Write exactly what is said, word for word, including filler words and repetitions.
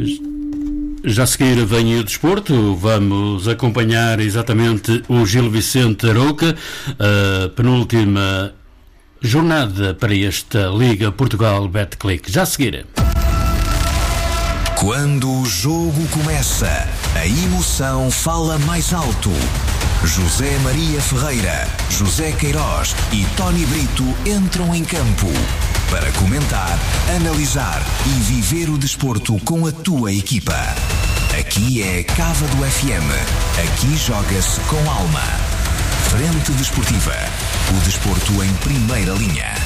Já a seguir vem o desporto, vamos acompanhar exatamente o Gil Vicente Arouca, a penúltima jornada para esta Liga Portugal Betclic. Já a seguir. Quando o jogo começa, a emoção fala mais alto. José Maria Ferreira, José Queiroz e Tony Brito entram em campo para comentar, analisar e viver o desporto com a tua equipa. Aqui é Cava do F M. Aqui joga-se com alma. Frente Desportiva. O desporto em primeira linha.